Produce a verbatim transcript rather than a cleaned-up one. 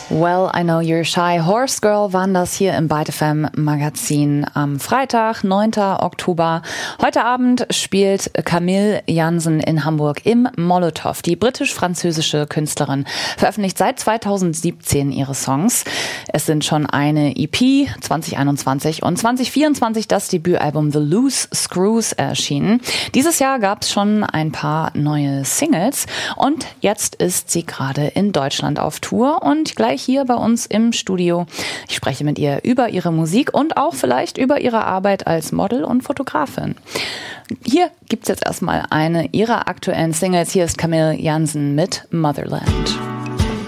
Well, I Know You're Shy. Horse Girl waren das hier im Byte F M Magazin am Freitag, neunter Oktober. Heute Abend spielt Camille Jansen in Hamburg im Molotow. Die britisch-französische Künstlerin veröffentlicht seit zweitausendsiebzehn ihre Songs. Es sind schon eine E P zwanzig einundzwanzig und zwanzig vierundzwanzig das Debütalbum The Loose Screws erschienen. Dieses Jahr gab es schon ein paar neue Singles und jetzt ist sie gerade in Deutschland auf Tour und gleich hier bei uns im Studio. Ich spreche mit ihr über ihre Musik und auch vielleicht über ihre Arbeit als Model und Fotografin. Hier gibt's jetzt erstmal eine ihrer aktuellen Singles. Hier ist Camille Jansen mit Motherland.